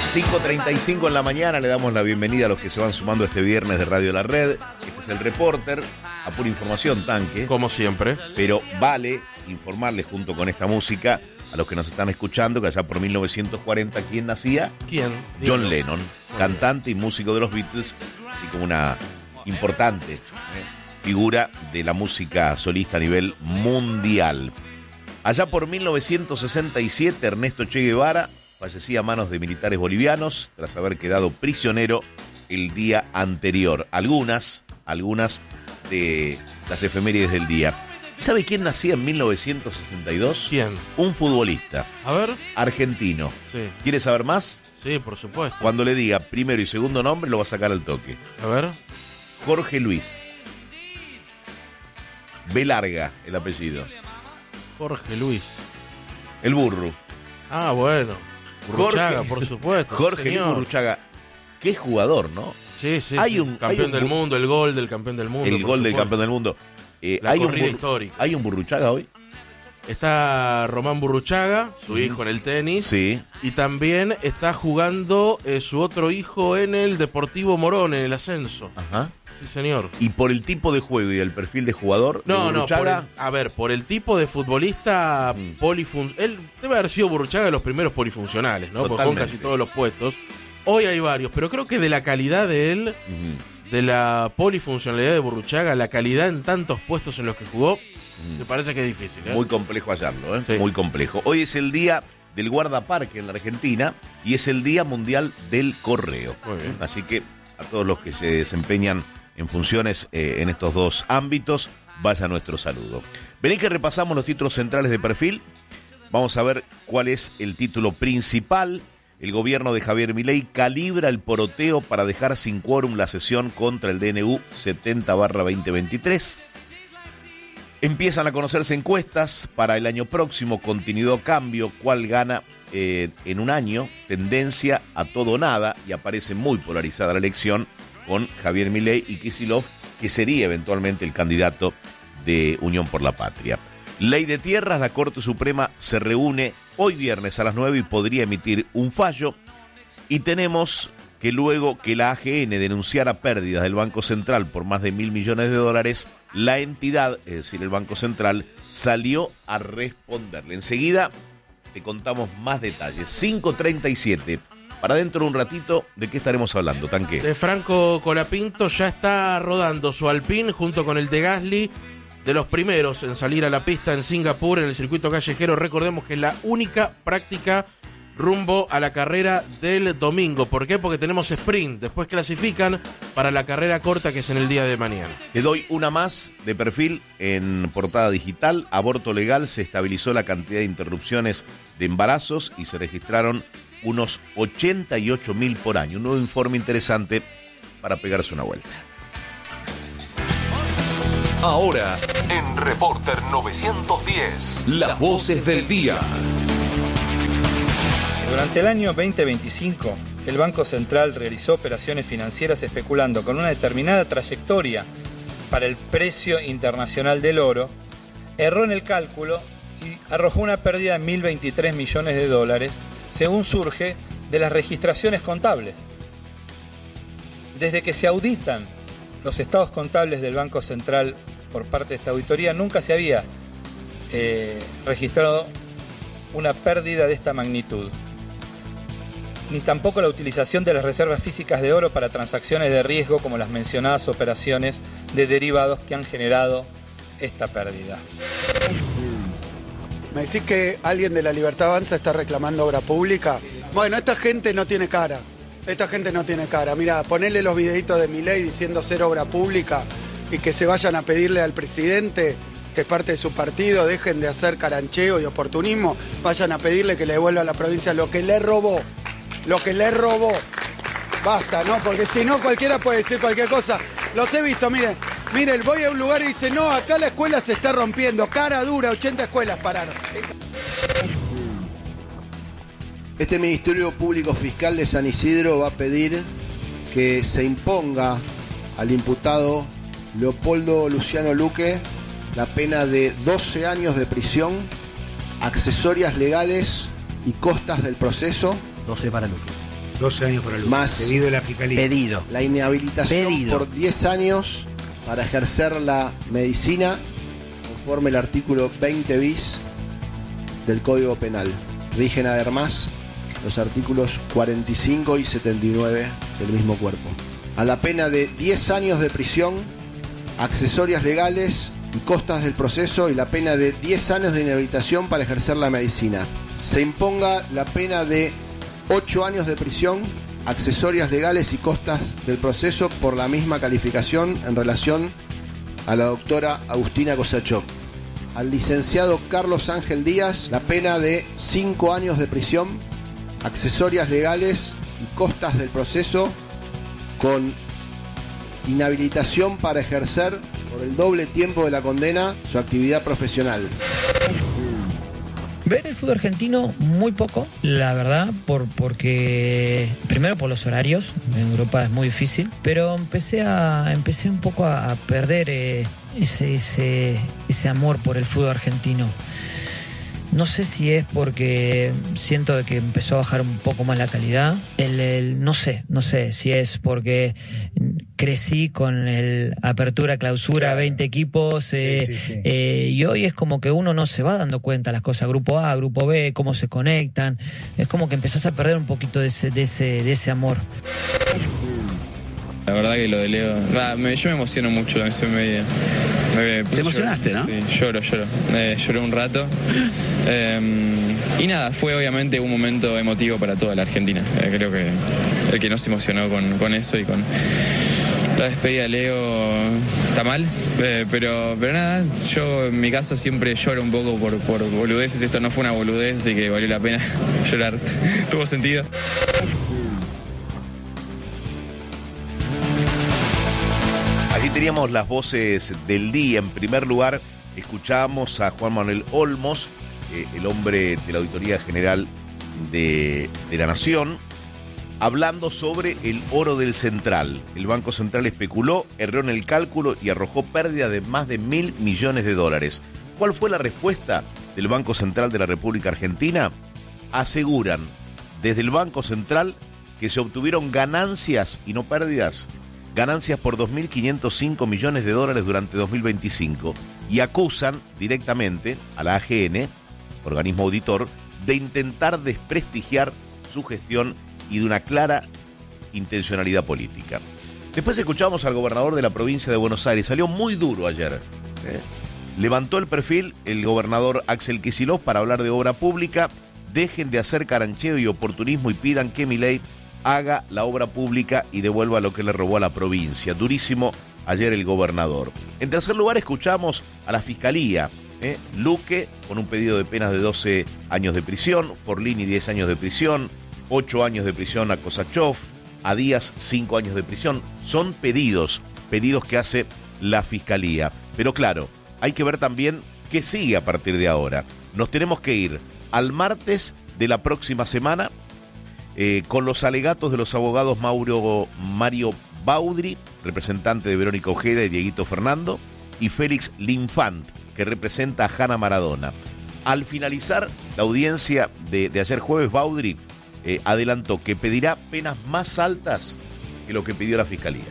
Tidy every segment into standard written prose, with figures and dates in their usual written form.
5:35 en la mañana, le damos la bienvenida a los que se van sumando este viernes de Radio La Red. Este es el Reporter, a pura información, Tanque. Como siempre. Pero vale informarles junto con esta música a los que nos están escuchando que allá por 1940, ¿quién nacía? ¿Quién? John Lennon, cantante y músico de los Beatles, así como una importante figura de la música solista a nivel mundial. Allá por 1967, Ernesto Che Guevara fallecía a manos de militares bolivianos tras haber quedado prisionero el día anterior. Algunas de las efemérides del día. ¿Sabe quién nacía en 1962? ¿Quién? Un futbolista. A ver. Argentino. Sí. ¿Quiere saber más? Sí, por supuesto. Cuando le diga primero y segundo nombre, lo va a sacar al toque. A ver. Jorge Luis. B larga, el apellido. Jorge Luis. El burro. Ah, bueno. Burruchaga, por supuesto. Jorge Luis Burruchaga. Qué jugador, ¿no? Sí, sí. Hay sí. un campeón del mundo, el gol del campeón del mundo. El gol del campeón del mundo. La corrida histórica. ¿Hay un Burruchaga hoy? Está Román Burruchaga, su hijo en el tenis. Sí. Y también está jugando su otro hijo en el Deportivo Morón, en el ascenso. Ajá. Sí, señor. ¿Y por el tipo de juego y el perfil de jugador? No, Burruchaga? por el tipo de futbolista él debe haber sido Burruchaga de los primeros polifuncionales, ¿no? Porque con casi todos los puestos. Hoy hay varios, pero creo que de la calidad de él, de la polifuncionalidad de Burruchaga, la calidad en tantos puestos en los que jugó, me parece que es difícil, ¿eh? Muy complejo hallarlo, ¿eh? Sí. Muy complejo. Hoy es el día del guardaparque en la Argentina y es el Día Mundial del Correo. Muy bien. Así que a todos los que se desempeñan en funciones en estos dos ámbitos, vaya nuestro saludo. Vení que repasamos los títulos centrales de perfil. Vamos a ver cuál es el título principal. El gobierno de Javier Milei calibra el poroteo para dejar sin quórum la sesión contra el DNU 70/2023. Empiezan a conocerse encuestas para el año próximo, continuidad o cambio, cuál gana en un año, tendencia a todo o nada, y aparece muy polarizada la elección con Javier Milei y Kicillof, que sería eventualmente el candidato de Unión por la Patria. Ley de tierras, la Corte Suprema se reúne hoy viernes a las 9 y podría emitir un fallo. Y tenemos que luego que la AGN denunciara pérdidas del Banco Central por más de $1.000 millones, la entidad, es decir, el Banco Central, salió a responderle. Enseguida te contamos más detalles. 5:37. Para dentro de un ratito, ¿de qué estaremos hablando, Tanque? De Franco Colapinto ya está rodando su Alpine junto con el de Gasly, de los primeros en salir a la pista en Singapur, en el circuito callejero. Recordemos que es la única práctica rumbo a la carrera del domingo. ¿Por qué? Porque tenemos sprint. Después clasifican para la carrera corta, que es en el día de mañana. Te doy una más de perfil en portada digital. Aborto legal, se estabilizó la cantidad de interrupciones de embarazos y se registraron unos 88.000 por año. Un nuevo informe interesante para pegarse una vuelta. Ahora, en Reporter 910, las voces del día. Durante el año 2025, el Banco Central realizó operaciones financieras especulando con una determinada trayectoria para el precio internacional del oro, erró en el cálculo y arrojó una pérdida de $1.023 millones, según surge de las registraciones contables. Desde que se auditan los estados contables del Banco Central por parte de esta auditoría, nunca se había registrado una pérdida de esta magnitud, ni tampoco la utilización de las reservas físicas de oro para transacciones de riesgo como las mencionadas operaciones de derivados que han generado esta pérdida. ¿Me decís que alguien de La Libertad Avanza está reclamando obra pública? Bueno, esta gente no tiene cara. Mira, ponele los videitos de Milei diciendo ser obra pública y que se vayan a pedirle al presidente, que es parte de su partido, dejen de hacer carancheo y oportunismo, vayan a pedirle que le devuelva a la provincia lo que le robó. Basta, ¿no? Porque si no, cualquiera puede decir cualquier cosa. Los he visto, miren, voy a un lugar y dice, no, acá la escuela se está rompiendo, cara dura, 80 escuelas pararon. Este Ministerio Público Fiscal de San Isidro va a pedir que se imponga al imputado Leopoldo Luciano Luque la pena de 12 años de prisión, accesorias legales y costas del proceso. 12 para Luque. 12 años para Lucas. Más Pedido de la Fiscalía. Pedido. la inhabilitación Pedido. por 10 años para ejercer la medicina conforme el artículo 20 bis del Código Penal. Rigen además los artículos 45 y 79 del mismo cuerpo. A la pena de 10 años de prisión, accesorias legales y costas del proceso, y la pena de 10 años de inhabilitación para ejercer la medicina. Se imponga la pena de 8 años de prisión, accesorias legales y costas del proceso por la misma calificación en relación a la doctora Agustina Cosachó. Al licenciado Carlos Ángel Díaz, la pena de 5 años de prisión, accesorias legales y costas del proceso con inhabilitación para ejercer por el doble tiempo de la condena su actividad profesional. Ver el fútbol argentino muy poco, la verdad, porque primero por los horarios, en Europa es muy difícil, pero empecé un poco a perder ese amor por el fútbol argentino. No sé si es porque siento de que empezó a bajar un poco más la calidad. No sé si es porque crecí con el apertura, clausura, claro. 20 equipos, y hoy es como que uno no se va dando cuenta las cosas, grupo A, grupo B, cómo se conectan. Es como que empezás a perder un poquito de ese amor. La verdad que lo de Leo, yo me emociono mucho, ¿Te emocionaste, no? Sí, lloro, lloré un rato. Y nada, fue obviamente un momento emotivo para toda la Argentina. Creo que el que no se emocionó con eso y con la despedida de Leo está mal, pero nada, yo en mi caso siempre lloro un poco por boludeces. Esto no fue una boludez, así que valió la pena llorar. Tuvo sentido. Allí teníamos las voces del día. En primer lugar, escuchábamos a Juan Manuel Olmos, el hombre de la Auditoría General de la Nación, hablando sobre el oro del Central. El Banco Central especuló, erró en el cálculo y arrojó pérdida de más de $1.000 millones. ¿Cuál fue la respuesta del Banco Central de la República Argentina? Aseguran desde el Banco Central que se obtuvieron ganancias y no pérdidas. Ganancias por $2.505 millones durante 2025 y acusan directamente a la AGN, organismo auditor, de intentar desprestigiar su gestión y de una clara intencionalidad política. Después escuchamos al gobernador de la provincia de Buenos Aires, salió muy duro ayer. Levantó el perfil el gobernador Axel Kicillof para hablar de obra pública. Dejen de hacer carancheo y oportunismo y pidan que Milei haga la obra pública y devuelva lo que le robó a la provincia. Durísimo ayer el gobernador. En tercer lugar escuchamos a la Fiscalía. Luque con un pedido de penas de 12 años de prisión, Forlini 10 años de prisión, 8 años de prisión a Kosachov, a Díaz 5 años de prisión. Son pedidos que hace la Fiscalía. Pero claro, hay que ver también qué sigue a partir de ahora. Nos tenemos que ir al martes de la próxima semana, con los alegatos de los abogados Mario Baudri, representante de Verónica Ojeda y Dieguito Fernando, y Félix Linfant, que representa a Hanna Maradona. Al finalizar la audiencia de ayer jueves, Baudri adelantó que pedirá penas más altas que lo que pidió la Fiscalía.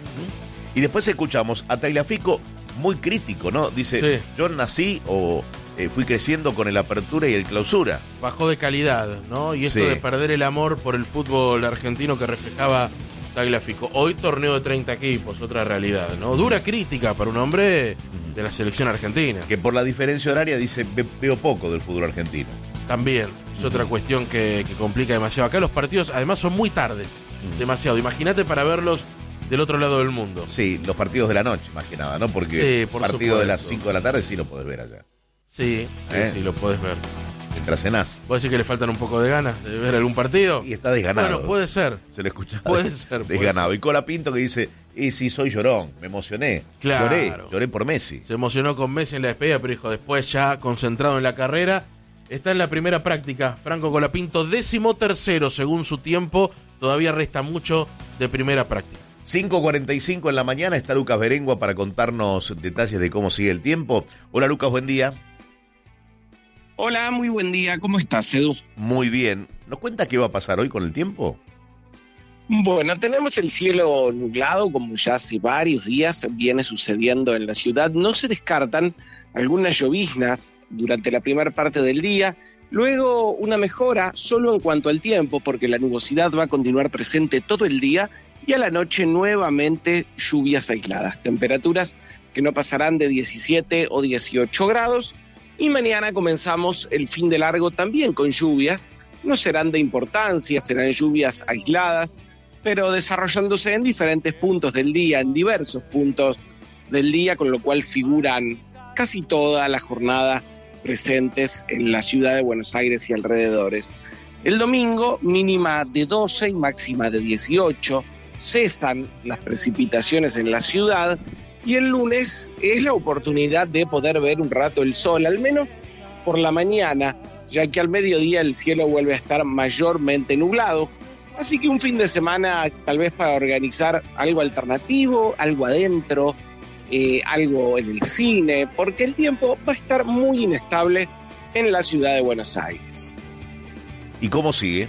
Y después escuchamos a Tagliafico muy crítico, ¿no? Dice, sí. Yo nací fui creciendo con el apertura y el clausura. Bajó de calidad, ¿no? Y esto Sí. de perder el amor por el fútbol argentino que reflejaba Tagliafico. Hoy torneo de 30 equipos, otra realidad, ¿no? Dura crítica para un hombre de la selección argentina. Que por la diferencia horaria dice, veo poco del fútbol argentino. También, es otra cuestión que complica demasiado. Acá los partidos además son muy tardes, demasiado. Imagínate para verlos del otro lado del mundo. Sí, los partidos de la noche, más que nada, ¿no? Porque Sí, por partido supuesto. de las 5 de la tarde sí lo podés ver allá. Sí, sí, lo podés ver. Mientras cenás. ¿Vos decís que le faltan un poco de ganas de ver algún partido? Y está desganado. Bueno, puede ser. Se lo escucha. Puede ser. Desganado. Y Colapinto que dice, sí, soy llorón, me emocioné. Claro. Lloré por Messi. Se emocionó con Messi en la despedida, pero dijo, después ya concentrado en la carrera. Está en la primera práctica, Franco Colapinto, 13º según su tiempo. Todavía resta mucho de primera práctica. 5:45 en la mañana está Lucas Berengua para contarnos detalles de cómo sigue el tiempo. Hola Lucas, buen día. Hola, muy buen día. ¿Cómo estás, Edu? Muy bien. ¿Nos cuenta qué va a pasar hoy con el tiempo? Bueno, tenemos el cielo nublado, como ya hace varios días viene sucediendo en la ciudad. No se descartan algunas lloviznas durante la primera parte del día, luego una mejora solo en cuanto al tiempo, porque la nubosidad va a continuar presente todo el día, y a la noche nuevamente lluvias aisladas, temperaturas que no pasarán de 17 o 18 grados, y mañana comenzamos el fin de largo también con lluvias. No serán de importancia, serán lluvias aisladas, pero desarrollándose en diferentes puntos del día, en diversos puntos del día, con lo cual figuran casi toda la jornada presentes en la ciudad de Buenos Aires y alrededores. El domingo, mínima de 12 y máxima de 18, cesan las precipitaciones en la ciudad, y el lunes es la oportunidad de poder ver un rato el sol, al menos por la mañana, ya que al mediodía el cielo vuelve a estar mayormente nublado. Así que un fin de semana tal vez para organizar algo alternativo, algo adentro, algo en el cine, porque el tiempo va a estar muy inestable en la ciudad de Buenos Aires. ¿Y cómo sigue?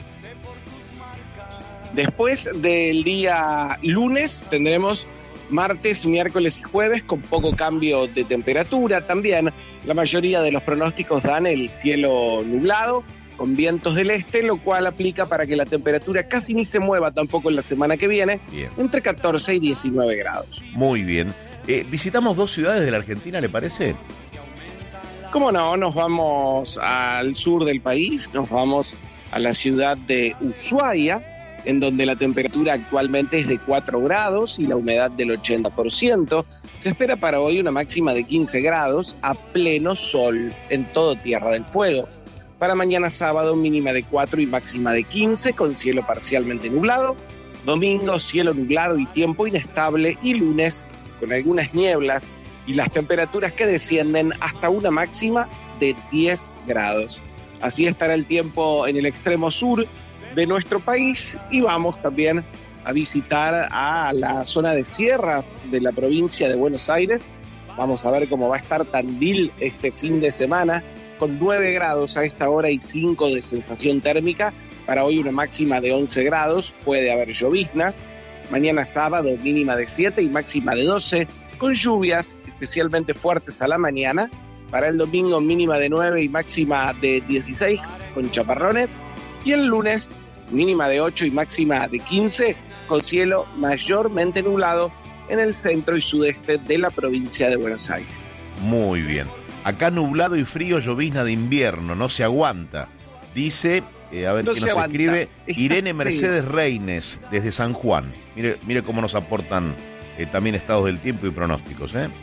Después del día lunes tendremos martes, miércoles y jueves con poco cambio de temperatura también. La mayoría de los pronósticos dan el cielo nublado, con vientos del este, lo cual aplica para que la temperatura casi ni se mueva tampoco en la semana que viene, bien, entre 14 y 19 grados. Muy bien. Visitamos dos ciudades de la Argentina, ¿le parece? ¿Cómo no? Nos vamos al sur del país, nos vamos a la ciudad de Ushuaia, en donde la temperatura actualmente es de 4 grados y la humedad del 80%. Se espera para hoy una máxima de 15 grados a pleno sol en todo Tierra del Fuego. Para mañana sábado, mínima de 4 y máxima de 15, con cielo parcialmente nublado. Domingo, cielo nublado y tiempo inestable. Y lunes, con algunas nieblas y las temperaturas que descienden hasta una máxima de 10 grados. Así estará el tiempo en el extremo sur de nuestro país. Y vamos también a visitar a la zona de sierras de la provincia de Buenos Aires. Vamos a ver cómo va a estar Tandil este fin de semana, con 9 grados a esta hora y 5 de sensación térmica. Para hoy una máxima de 11 grados, puede haber lloviznas. Mañana sábado mínima de 7 y máxima de 12, con lluvias especialmente fuertes a la mañana. Para el domingo mínima de 9 y máxima de 16, con chaparrones. Y el lunes mínima de 8 y máxima de 15, con cielo mayormente nublado en el centro y sudeste de la provincia de Buenos Aires. Muy bien. Acá nublado y frío, llovizna de invierno, no se aguanta. Dice, a ver quién nos escribe, Irene Mercedes Reines, desde San Juan. Mire cómo nos aportan también estados del tiempo y pronósticos, ¿eh?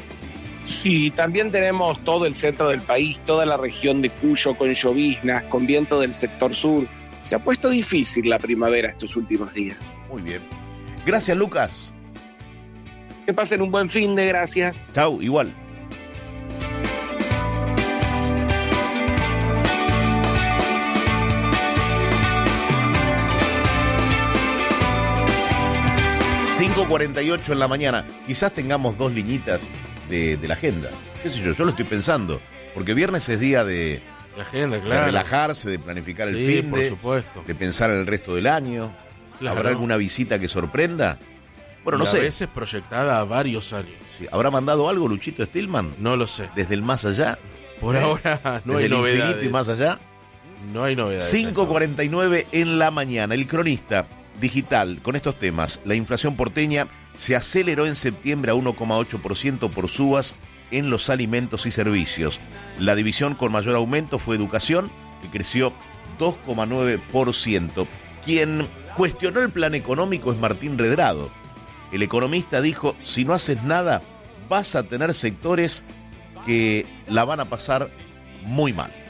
Sí, también tenemos todo el centro del país, toda la región de Cuyo con lloviznas, con viento del sector sur. Se ha puesto difícil la primavera estos últimos días. Muy bien. Gracias, Lucas. Que pasen un buen fin de, gracias. Chau, igual. ...5:48 en la mañana. Quizás tengamos dos liñitas de la agenda. ¿Qué sé yo? Yo lo estoy pensando. Porque viernes es día de... La agenda, claro. De relajarse, de planificar el fin por supuesto. De pensar el resto del año. Claro. ¿Habrá alguna visita que sorprenda? Bueno, no sé. A veces proyectada a varios años. Sí. ¿Habrá mandado algo Luchito Stillman? No lo sé. ¿Desde el más allá? Por ahora no hay novedades. ¿Desde el infinito y más allá? No hay novedades. 5:49 en la mañana. El cronista digital con estos temas. La inflación porteña se aceleró en septiembre a 1,8% por subas en los alimentos y servicios. La división con mayor aumento fue educación, que creció 2,9%. Quien cuestionó el plan económico es Martín Redrado. El economista dijo, si no haces nada, vas a tener sectores que la van a pasar muy mal.